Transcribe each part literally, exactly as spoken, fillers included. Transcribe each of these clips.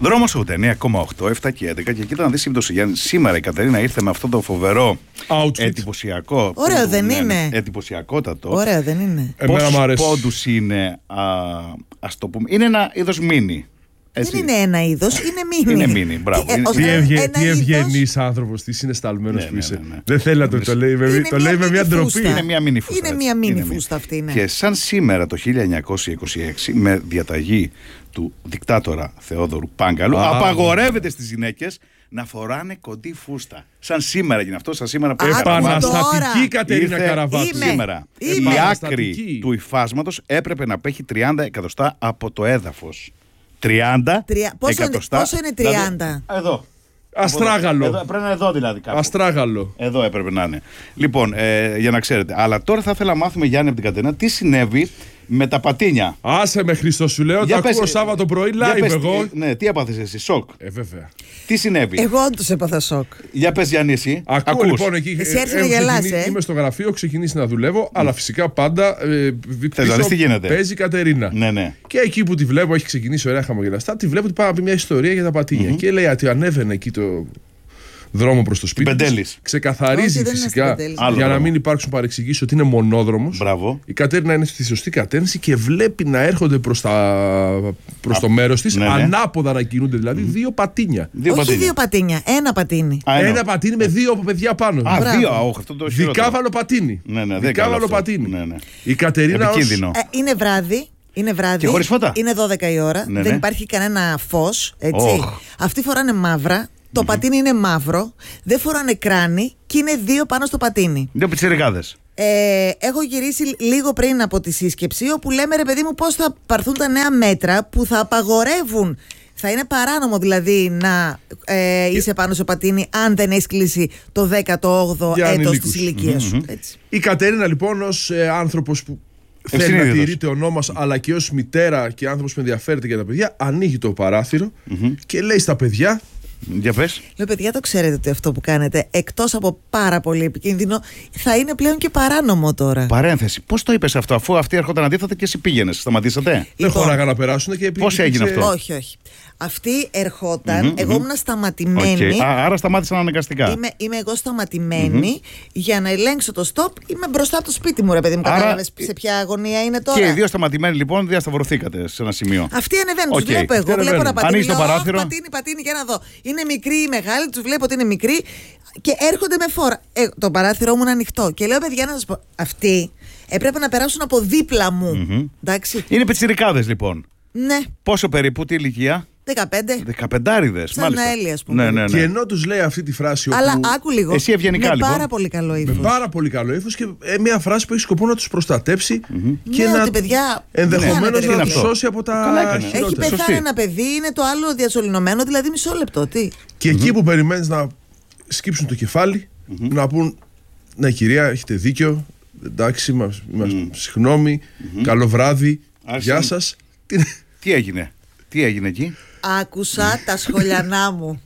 Δρόμος ογδόντα εννέα κόμμα οκτώ, επτά και έντεκα. Και κοίτα να δεις σύμπτωση, Γιάννη. Σήμερα η Κατερίνα ήρθε με αυτό το φοβερό outfit. Εντυπωσιακό. Ωραίο δεν ναι, είναι? Εντυπωσιακότατο. Ωραίο δεν είναι? Πόσους πόντους είναι, α, ας το πούμε. Είναι ένα είδος μίνι. Δεν είναι ένα είδος, είναι μίνι. Είναι μίνι, μπράβο. Ε, Τι, ευγε, τι ευγενής άνθρωπος, τι συναισθαλμένος ναι, που είσαι. ναι, ναι, ναι. Δεν θέλει να το, το λέει, με, το λέει με μια ντροπή. Είναι μια μίνι φούστα. Είναι μια μίνι φούστα αυτή, ναι. Και σαν σήμερα το χίλια εννιακόσια είκοσι έξι, με διαταγή του δικτάτορα Θεόδωρου Πάγκαλου, Α, απαγορεύεται στις γυναίκες να φοράνε κοντή φούστα. Σαν σήμερα γίνει αυτό, σαν σήμερα που επαναστατική Κατερίνα Καραβάτου. Είμαι. Σήμερα. Είμαι. Η άκρη του υφάσματος έπρεπε να απέχει τριάντα εκατοστά από το έδαφος. τριάντα Τρια... πόσο, εκατοστά. είναι, πόσο είναι τριάντα? Δηλαδή, εδώ. Αστράγαλο. Εδώ, πρέπει να είναι εδώ δηλαδή κάπου. Αστράγαλο. Εδώ έπρεπε να είναι. Λοιπόν, ε, για να ξέρετε. Αλλά τώρα θα ήθελα να μάθουμε, Γιάννη, από την Κατερίνα, τι συνέβη με τα πατίνια. Άσε με Χριστό, σου λέω. Για το πες, ακούω Σάββατο πρωί live πες, εγώ. Ε, ναι, τι έπαθες εσύ, σοκ. Ε, βέβαια. Τι συνέβη? Εγώ όντως έπαθα σοκ. Για πες, Γιάννη, εσύ. Ακούω Ακούς. λοιπόν εκεί. Εσύ άρχισε να έχω γελάς, ξεκινήσει- ε. Είμαι στο γραφείο, ξεκινήσει να δουλεύω, αλλά φυσικά πάντα. Ε, Θες να δεις τι γίνεται? Παίζει η Κατερίνα. Ναι, ναι. Και εκεί που τη βλέπω, έχει ξεκινήσει ωραία χαμογελαστά, τη βλέπω ότι πάει να πει μια ιστορία για τα πατίνια. Και λέει ότι ανέβαινε εκεί το δρόμο προς το σπίτι. Πεντέλης. Ξεκαθαρίζει Όχι, δεν είναι φυσικά στην Πεντέλης. Άλλο για να δρόμο. μην υπάρξουν παρεξηγήσεις ότι είναι μονόδρομος. Μπράβο. Η Κατέρινα είναι στη σωστή κατεύθυνση και βλέπει να έρχονται προς, τα... προς το μέρος της, ναι, ναι. ανάποδα να κινούνται δηλαδή δύο πατίνια. Δύο Όχι πατίνια. δύο πατίνια, ένα πατίνι. Α, ένα. Ένα πατίνι με δύο παιδιά πάνω. Α, Μπράβο. δύο. Α, όχι, αυτό το χειρότερο. Δικάβαλο πατίνι. Ναι, ναι, δεν είναι Δικάβαλο καλό αυτό. πατίνι. Ναι, ναι. Η Κατερίνα ως... Επικίνδυνο. Ε, είναι βράδυ. Είναι βράδυ. Και χωρίς φώτα. Είναι δώδεκα η ώρα. Ναι, δεν ναι. υπάρχει κανένα φως. Έτσι. Οχ. Αυτοί φοράνε μαύρα. Το mm-hmm. πατίνι είναι μαύρο. Δεν φοράνε κράνη και είναι δύο πάνω στο πατίνι. Δύο πιτσιρικάδες. Ε, έχω γυρίσει λίγο πριν από τη σύσκεψη, όπου λέμε, ρε παιδί μου, πώς θα πάρθουν τα νέα μέτρα που θα απαγορεύουν. Θα είναι παράνομο δηλαδή να ε, είσαι πάνω στο πατίνι αν δεν έχεις κλείσει το δέκατο όγδοο Για έτος ανηλίκους. της ηλικίας σου. Μμμ. Έτσι. Η Κατερίνα λοιπόν ως ε, άνθρωπος που θέλει να Ευσυνείδητος. τηρείται ο νόμος, αλλά και ως μητέρα και άνθρωπος που ενδιαφέρεται για τα παιδιά, ανοίγει το παράθυρο και λέει στα παιδιά. Για πες. Λέω, παιδιά, το ξέρετε ότι αυτό που κάνετε, εκτός από πάρα πολύ επικίνδυνο, θα είναι πλέον και παράνομο τώρα. Παρένθεση. Πώς το είπες αυτό, αφού αυτοί έρχονταν αντίθετα και εσύ πήγαινες? Σταματήσατε. Δεν Λοιπόν, χωράγα να περάσουν και πώς έγινε αυτό? όχι, όχι. Αυτή ερχόταν, εγώ ήμουν σταματημένη. Οκ. Α, άρα σταμάτησαν αναγκαστικά. Είμαι, είμαι εγώ σταματημένη για να ελέγξω το stop. Είμαι μπροστά από το σπίτι μου, ρε παιδί μου. Άρα, Κατάλαβες σε ποια αγωνία είναι τώρα. Και οι δύο σταματημένοι λοιπόν διασταυρωθήκατε σε ένα σημείο. Αυτοί ανεβαίνουν, Οκ. τους βλέπω εγώ. Και Βλέπω ανεβαίνουν. ένα πατίνι. Ανοίγεις το λέω, «Αχ, παράθυρο». πατίνι, πατίνι, για να δω. Είναι μικρή ή μεγάλη, τους βλέπω ότι είναι μικρή και έρχονται με φόρα. Ε, το παράθυρο μου είναι ανοιχτό. Και λέω, παιδιά, να σας πω, αυτοί έπρεπε να περάσουν από δίπλα μου. Εντάξει. Είναι πιτσιρικάδες λοιπόν. Ναι, Πόσο περίπου, τι ηλικία? δεκαπέντε. Δεκαπεντάριδες. Σαν μάλιστα. Ναέλη, ας πούμε. Ναι, ναι, Και ναι. ενώ τους λέει αυτή τη φράση. Αλλά όπου... άκου λίγο. Εσύ ευγενικά, με λοιπόν. πάρα πολύ καλό Με ύφος. πάρα πολύ καλό ύφος και ε, μια φράση που έχει σκοπό να τους προστατέψει και Ναι, να ότι, παιδιά, ενδεχομένως τι να κάνετε, τους αυτό. σώσει από τα Καλά έκανε. χειρότερα. Έχει πεθάνει Σωστή. ένα παιδί, είναι το άλλο διασωληνωμένο, δηλαδή μισό λεπτό. Τι. Και εκεί που περιμένεις να σκύψουν το κεφάλι, να πούν ναι κυρία, έχετε δίκιο, εντάξει, μας, μας, συγγνώμη, καλό βράδυ, Άρχισαν- γεια σας. Τι- Τι έγινε, τι έγινε εκεί? Άκουσα τα σχολιανά μου.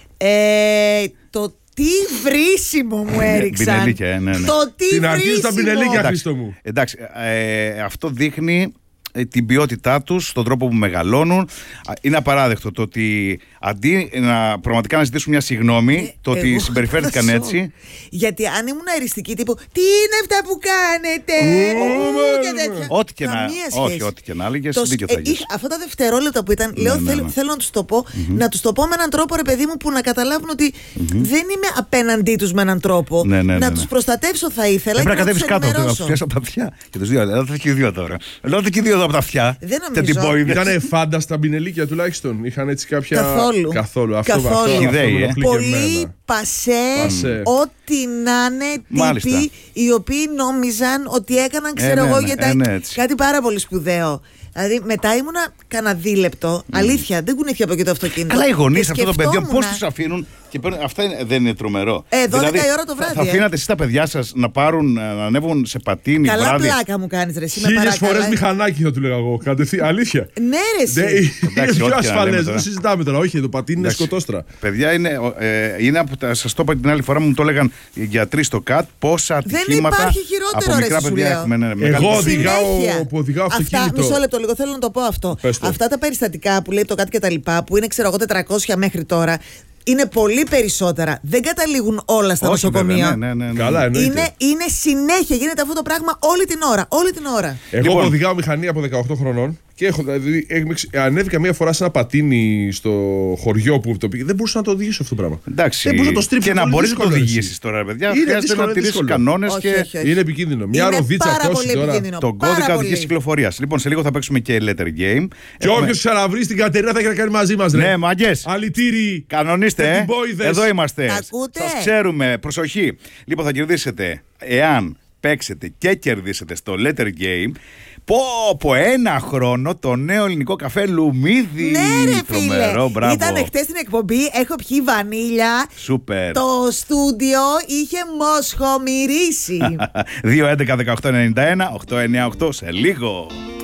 Ε, το τι βρίσιμο μου έριξαν. Πινελίκια, ε, ναι, ναι. Το τι Την αρχίζει τα βρίσιμο. πινελίκια, Χρήστο μου. Εντάξει, ε, αυτό δείχνει ε, την ποιότητά τους, τον τρόπο που μεγαλώνουν. Α, Είναι απαράδεκτο το ότι αντί να πραγματικά να ζητήσουν μια συγγνώμη, το ότι Εγώ συμπεριφέρθηκαν θα έτσι. σω. Γιατί αν ήμουν αριστική τύπου, τι είναι αυτά που κάνετε, ου, και τέτοια. Ό,τι και να- Καμία όχι, σχέση. ό,τι και να έλεγες, Το δίκιο σ- θα ε, έχεις. είχα- Αυτά τα δευτερόλεπτα που ήταν, λέω, ναι, θέλω, ναι. θέλω να τους το πω, να τους το πω με έναν τρόπο, ρε παιδί μου, που να καταλάβουν ότι δεν είμαι απέναντί τους με έναν τρόπο. Ναι, ναι, ναι, να ναι. τους προστατεύσω θα ήθελα Πρέπει και να να τους κατέβεις κάτω, να τους ενημερώσω. πιάσεις από τα αυτιά. Και τους δύο, ελάτε και οι δύο τώρα. Ελάτε και οι δύο εδώ από τα αυτιά. Δεν Και νομίζω. την πόηδες. Ήτανε φάνταστα πινελίκια τουλάχιστον. Είχαν έτσι κάποια. Καθόλου. Καθόλου. Αυτό, Καθόλου. αυτό, αυτό, Χυδαίοι, με ε. ενοχλεί και Πολύ εμένα. πασέ, Πασέ. ό,τι να είναι Μάλιστα. τύποι οι οποίοι νόμιζαν ότι έκαναν, Ε, ξέρω ναι, εγώ, ναι, γιατί ε, ναι, έτσι. κάτι πάρα πολύ σπουδαίο. Δηλαδή μετά ήμουνα κανένα δίλεπτο, αλήθεια, δεν κουνήθηκε από εκεί το αυτοκίνητο. Καλά, οι Και γονείς αυτών των παιδιών πώς σκεφτόμουνα, τους αφήνουν και παίρνουν. Αυτά είναι- δεν είναι τρομερό. Ε, δώδεκα Δηλαδή, η ώρα το βράδυ, Θα ε. αφήνατε εσείς τα παιδιά σας να πάρουν, να ανέβουν σε πατίνι Καλά βράδυ. πλάκα μου κάνεις ρε, εσύ με Χίλιες παρακαλάς. φορές μηχανάκι θα του λέγα εγώ. Κατευθείαν. Αλήθεια. Ναι ρε εσύ. Ναι, είναι Εντάξει, πιο ό,τι και να λέμε ασφαλές. τώρα. Δεν συζητάμε τώρα. Όχι, το πατίνι είναι Εντάξει. σκοτόστρα. Παιδιά, είναι, ε, είναι από σας το είπα την άλλη φορά, μου το έλεγαν οι γιατροί στο ΚΑΤ, πόσα ατυχήματα δεν υπάρχει χειρότερο, από μικρά ρε, παιδιά έχουμε. Ναι, ναι, εγώ οδηγάω, που οδηγάω αυτοκίνητο. Αυτά, μισό λεπτό λίγο, θέλω να το πω αυτό. Αυτά τα περιστατικά που λέει το ΚΑΤ και τα λοιπά, που είναι ξέρω εγώ τετρακόσια μέχρι τώρα, είναι πολύ περισσότερα. Δεν καταλήγουν όλα στα Όχι, νοσοκομεία. Ναι, ναι, ναι, ναι. Καλά, εννοείται. Είναι, είναι συνέχεια, γίνεται αυτό το πράγμα όλη την ώρα. Όλη την ώρα. Εγώ Λοιπόν, οδηγάω μηχανή από δεκαοκτώ χρονών και έχω, δηλαδή, ανέβηκα μία φορά σε ένα πατίνι στο χωριό που το πήγε. Δεν μπορούσα να το οδηγήσω αυτό το πράγμα. Εντάξει, δεν μπορούσα να το στρίψω. και να μπορεί να το δύσκολο, οδηγήσει εσύ. τώρα, παιδιά. Είναι Χρειάζεται δύσκολο, να είναι τηρήσει δύσκολο. κανόνε Όχι, και όχι, όχι. Είναι επικίνδυνο. Μια Είναι ροδίτσα πάρα τόση πολύ τώρα. επικίνδυνο. τον Πάρα κώδικα πολύ. οδικής κυκλοφορίας. Λοιπόν, σε λίγο θα παίξουμε και letter game. Και όποιο ξαναβρει την Κατερίνα θα έχει να κάνει μαζί μα. Ναι, μαγκές. Αλητήρι. Κανονίστε, ε. Εδώ είμαστε. Τα ακούτε? Σας ξέρουμε. Προσοχή. Λοιπόν, θα κερδίσετε, εάν παίξετε και κερδίσετε στο letter game, πω από ένα χρόνο το νέο ελληνικό καφέ Λουμίδι. Ναι, ρε Τρομερό, φίλε. μπράβο. Ήταν χτες στην εκπομπή, έχω πιει βανίλια. Σούπερ. Το στούντιο είχε μοσχομυρίσει. δύο έντεκα δεκαοκτώ ενενήντα ένα οκτακόσια ενενήντα οκτώ σε λίγο.